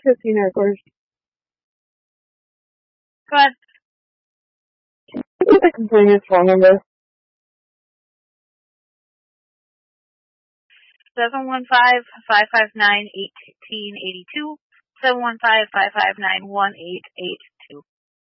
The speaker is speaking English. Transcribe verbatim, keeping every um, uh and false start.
Christina, of course. Go ahead. What's the complainant's phone number? seven one five, five five nine, one eight eight two, seven one five, five five nine, one eight eight